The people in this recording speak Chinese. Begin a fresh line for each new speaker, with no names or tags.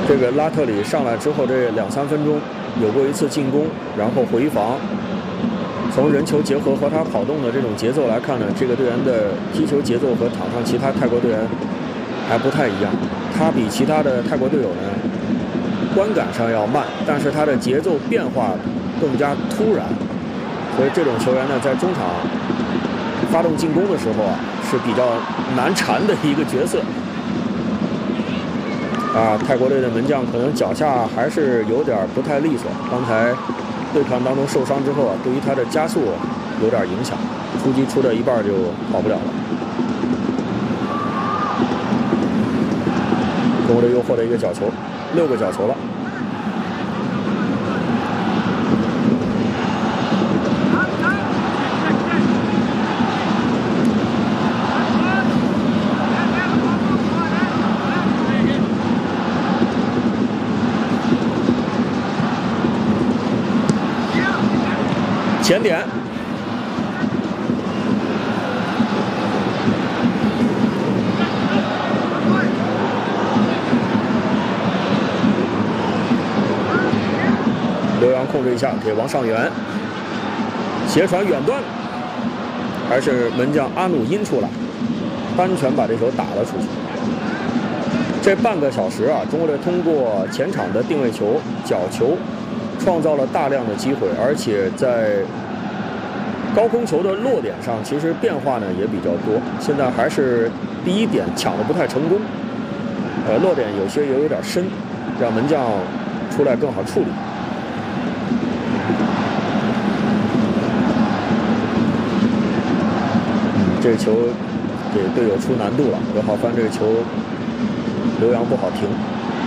这个拉特里上来之后，这2-3分钟有过一次进攻，然后回防。从人球结合和他跑动的这种节奏来看呢，这个队员的踢球节奏和场上其他泰国队员还不太一样。他比其他的泰国队友呢，观感上要慢，但是他的节奏变化更加突然，所以这种球员呢，在中场发动进攻的时候啊，是比较难缠的一个角色。泰国队的门将可能脚下还是有点不太利索，刚才对抗当中受伤之后啊，对于他的加速有点影响，出击出到一半就跑不了了。中国队又获得一个角球，6个角球了。前点，刘洋控制一下给王上元，斜传远端，还是门将阿努因出来，单拳把这球打了出去。这半个小时啊，中国队通过前场的定位球、角球，创造了大量的机会，而且在高空球的落点上，其实变化呢也比较多。现在还是第一点抢得不太成功，落点有些也有点深，让门将出来更好处理。这个球给队友出难度了，刘浩帆这个球，刘洋不好停。